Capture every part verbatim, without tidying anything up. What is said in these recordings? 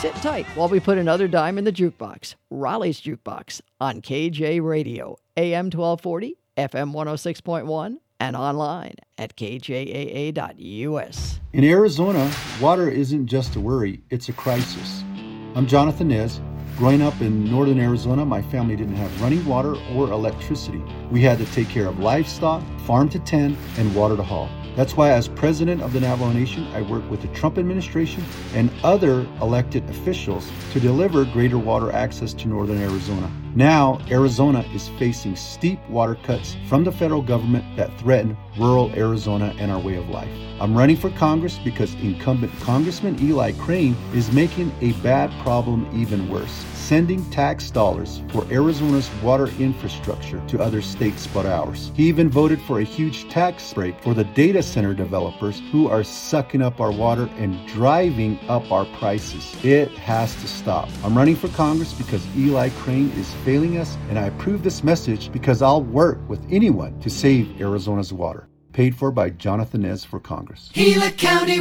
Sit tight while we put another dime in the jukebox. Raleigh's Jukebox on K J Radio, A M twelve forty, F M one oh six point one, and online at K J A A dot U S. In Arizona, water isn't just a worry, it's a crisis. I'm Jonathan Nez. Growing up in northern Arizona, my family didn't have running water or electricity. We had to take care of livestock, farm to tend, and water to haul. That's why as president of the Navajo Nation, I work with the Trump administration and other elected officials to deliver greater water access to northern Arizona. Now, Arizona is facing steep water cuts from the federal government that threaten rural Arizona and our way of life. I'm running for Congress because incumbent Congressman Eli Crane is making a bad problem even worse, sending tax dollars for Arizona's water infrastructure to other states but ours. He even voted for a huge tax break for the data center developers who are sucking up our water and driving up our prices. It has to stop. I'm running for Congress because Eli Crane is failing us, and I approve this message because I'll work with anyone to save Arizona's water. Paid for by Jonathan Nez for Congress. Gila County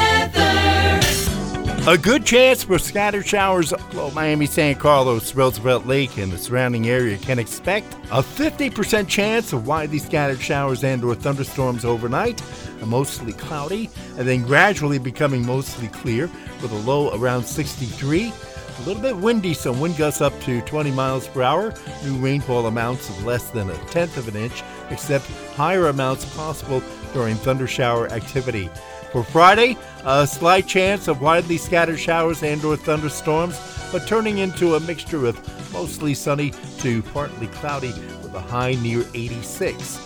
weather. A good chance for scattered showers below Miami, San Carlos, Roosevelt Lake, and the surrounding area. Can expect a fifty percent chance of widely scattered showers and or thunderstorms overnight, mostly cloudy, and then gradually becoming mostly clear with a low around sixty-three. A little bit windy, some wind gusts up to twenty miles per hour. New rainfall amounts of less than a tenth of an inch, except higher amounts possible during thunder shower activity. For Friday, a slight chance of widely scattered showers and or thunderstorms, but turning into a mixture of mostly sunny to partly cloudy with a high near eighty-six.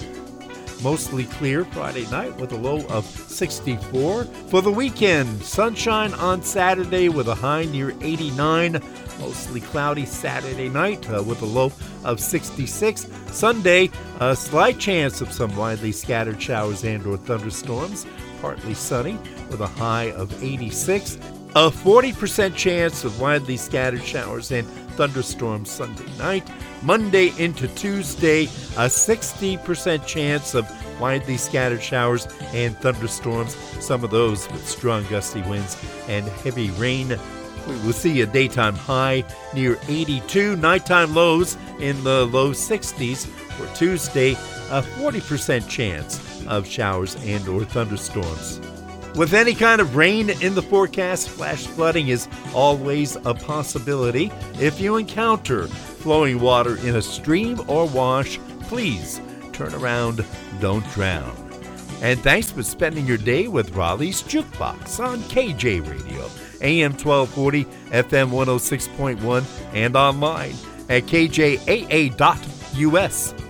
Mostly clear Friday night with a low of sixty-four. For the weekend, sunshine on Saturday with a high near eighty-nine. Mostly cloudy Saturday night uh, with a low of sixty-six. Sunday, a slight chance of some widely scattered showers and or thunderstorms. Partly sunny with a high of eighty-six. A forty percent chance of widely scattered showers and thunderstorms Sunday night. Monday into Tuesday, a sixty percent chance of widely scattered showers and thunderstorms, some of those with strong gusty winds and heavy rain. We will see a daytime high near eighty-two, nighttime lows in the low sixties. For Tuesday, a forty percent chance of showers and or thunderstorms. With any kind of rain in the forecast, flash flooding is always a possibility. If you encounter flowing water in a stream or wash, please turn around, don't drown. And thanks for spending your day with Raleigh's Jukebox on K J Radio, A M twelve forty, F M one oh six point one, and online at K J A A dot U S.